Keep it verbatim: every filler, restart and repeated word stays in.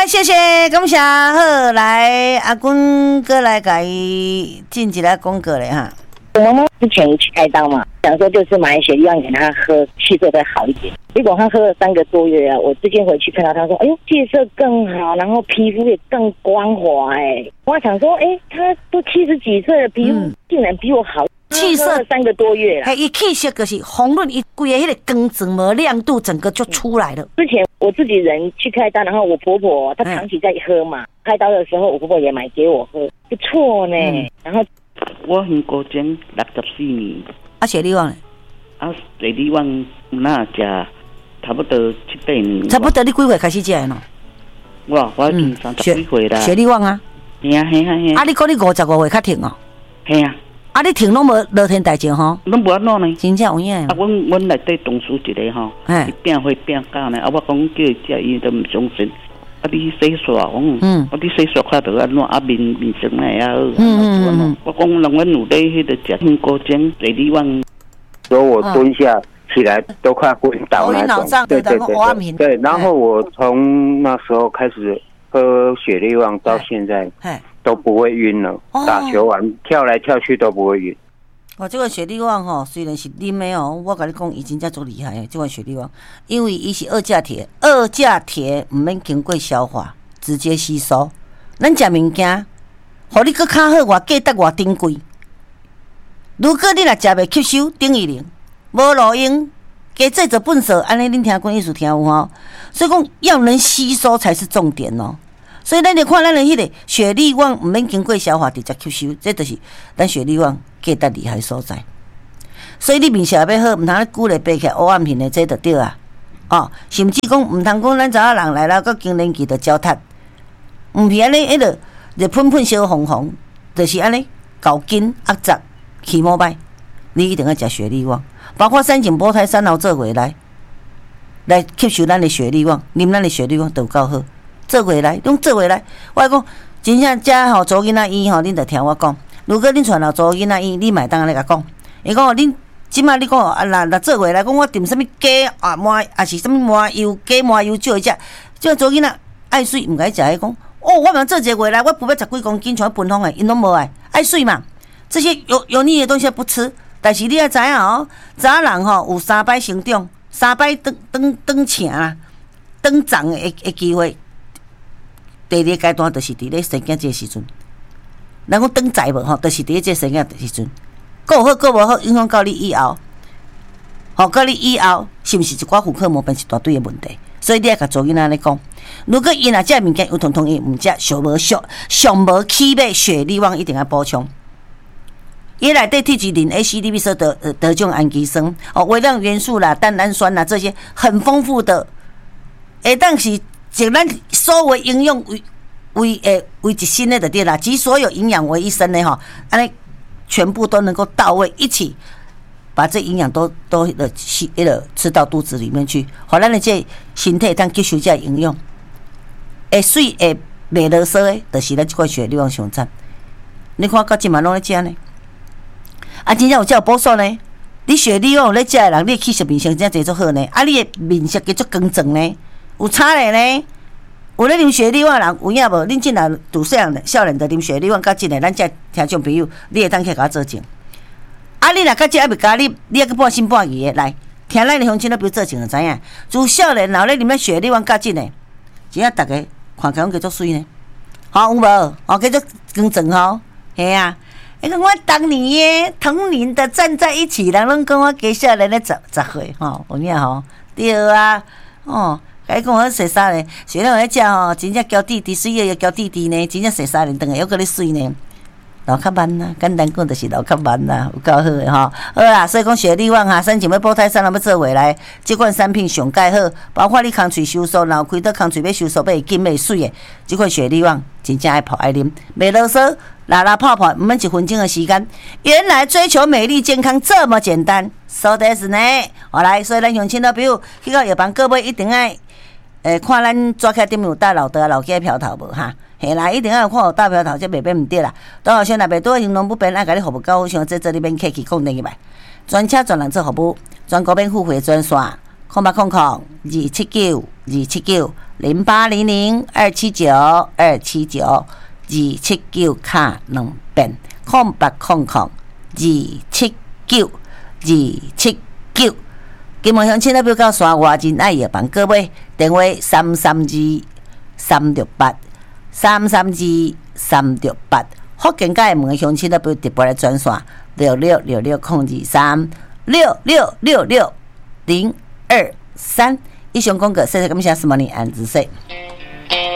来，谢谢，感谢。好，来阿君哥来给伊进一来广告嘞哈。 我妈妈之前去开刀嘛，想说就是买雪莉让给她喝，气色会好一点。结果她喝了三个多月啊，我之前回去看到她说，哎呦，气色更好，然后皮肤也更光滑。哎，我想说，哎，她都七十几岁了，皮肤竟然比我好。气色三个多月了， 嘿，伊气色就是红润，伊规个迄个光泽膜亮度整个就出来了。 之前我自己人去开刀，然后我婆婆她长期在喝嘛，开刀的时候我婆婆也买给我喝，不错呢。嗯、然后我很高龄六十四年， 啊，雪莉旺呢？ 啊，雪莉旺那食差不多七八年。 差不多你几岁开始食的呢？ 我我已经三十几岁啦。 雪莉旺啊？ 嘿啊嘿啊嘿啊！ 啊，你讲你五十五岁较停哦？ 嘿啊。 啊！你停拢无乐天大症吼？ 拢无安怎呢？ 真正有影。 啊，阮阮内底同事一个吼，伊病会病假呢。啊，我讲叫伊食，伊都唔相信。啊，你洗刷，讲，嗯，啊，你洗刷看到安怎？啊，面面色那也好。嗯嗯嗯。我讲，人阮有咧迄个食香菇精，地理旺。 所以我蹲下起来都快昏倒那种。 对对对。 对，然后我从那时候开始喝雪莉旺到现在。都不会晕了，哦、打球完跳来跳去都不会晕。 哦，这个雪莉旺吼，虽然是啉的哦，我跟你讲，已经真足厉害的。这款雪莉旺，因为伊是二价铁，二价铁唔免经过消化，直接吸收。咱食物件，互你搁较好，偌价值偌珍贵。如果你若食袂吸收，等于零，无路用。加这则笨手，安尼恁听过意思听有吼？所以讲要能吸收才是重点哦。所以咱就看咱的迄个雪莉旺唔免经过消化直接吸收，这就是咱雪莉旺价值厉害所在。所以你面色要好，唔通你久咧白起黑暗片的，这就对啊。哦，甚至讲唔通讲咱查某人来了，佮更年期就焦塌，唔是安尼，迄个就喷喷小红红，就是安尼搞筋压杂起毛歹。你一定要食雪莉旺，包括三井波胎三熬做回来，来吸收咱的雪莉旺，啉咱的雪莉旺都够好。做回来，拢做回来。我讲，真正遮吼做囡仔医吼，恁着听我讲。如果恁传到做囡仔医，你买当安尼甲讲。伊讲哦，恁即摆你讲啊，若若做回来，讲我炖什物鸡啊麻，啊是什物麻油鸡麻油少一只，即做囡仔爱水，毋该食。伊讲哦，我嘛做一个回来，我分要十几公斤，像分风诶，因拢无爱爱水嘛。这些油油腻的东西不吃，但是你要知影哦，查人吼有三摆成长，三摆长长长青啦，长长诶诶机会。第二个阶段就是伫咧生囝这个时阵，人讲长在无吼，就是伫咧这生囝时阵，够好够无好，影响到你以后，吼，到你以后是毋是一寡妇科毛病是大堆的问题？所以你要甲做囡仔咧讲，如果伊若食物件有通通伊毋食，上无上上无起码雪莉旺一定要补充。伊内底铁质磷、A、C、D、B 色的呃德种氨基酸哦，微量元素啦、蛋氨酸啦这些很丰富的，会当是。就咱所有营养为为诶为一身的就对啦，集所有营养为一身的吼，安尼全部都能够到位，一起把这营养都都的吸了吃到肚子里面去，互咱的这身体当吸收这营养，会水会袂啰嗦的，就是咱这款雪莉旺上赞。你看到即嘛拢咧食呢，啊，真正有这补素呢。你雪莉旺有咧食的人，你气色面色真正做好呢，啊，你的面色叫做光泽呢。有差咧呢，有咧啉雪莉旺人有影无？恁进来拄细人少年的啉雪莉旺，甲进来咱这听众朋友，你会当去甲我做证。啊，你若甲这还袂甲你，你还去半信半疑的来听咱的乡亲都比如做证就知影。自少年然后咧啉咧雪莉旺甲进来，真正大家看起来叫做水呢。好有无？哦，叫做光泽吼，嘿啊！迄个我当年耶同龄的站在一起，人拢讲我加少年咧十十岁吼，有影吼？对啊，哦。甲你讲，我洗衫咧，雪莉旺迄只吼，真正交弟弟，水个又交弟弟呢，真正洗衫咧，当下又搁咧水呢，流较慢啦，简单讲就是流较慢啦，有够好诶吼。好啦，所以讲雪莉旺哈，三井要补胎三要做回来，即款产品上介好，包括你空喙收缩，然后开到空喙要收缩，要会紧要水诶，即款雪莉旺真正爱泡爱啉，袂啰嗦，拉拉泡泡，毋免一分钟的时间。原来追求美丽健康这么简单 ，so this 呢？好来，所以咱乡亲都比如去到药房，各位一定爱。诶、欸，看咱抓起来顶面有带老的老鸡票头无哈？嘿啦，一定要有看有带票头，这袂变毋对啦。当然，先若袂多形容不便，爱甲你服务较好，像这这里边客气讲定去呗。专车专人做服务，全国免付费专线，空八空空二七九二七九零八零零二七九二七九二七九卡两遍，空八空空二七九二七九。金门乡亲代表到山外真爱的帮各位电话三三二三六八三三二三六八。福建界门的乡亲代表直播来转线六六六六空二三六六六六零二三。以上广告，谢谢感谢斯莫尼安子说。